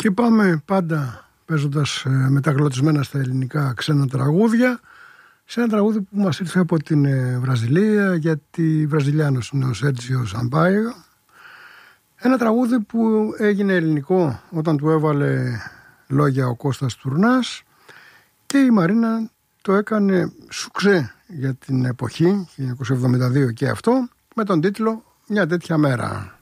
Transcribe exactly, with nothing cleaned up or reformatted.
Και πάμε πάντα παίζοντας ε, μεταγλωτισμένα στα ελληνικά ξένα τραγούδια σε ένα τραγούδι που μας ήρθε από την ε, Βραζιλία, γιατί Βραζιλιάνος είναι ο Σέρτζιο Σαμπάιο. Ένα τραγούδι που έγινε ελληνικό όταν του έβαλε λόγια ο Κώστας Τουρνάς και η Μαρίνα το έκανε σουξέ για την εποχή χίλια εννιακόσια εβδομήντα δύο και αυτό με τον τίτλο «Μια τέτοια μέρα».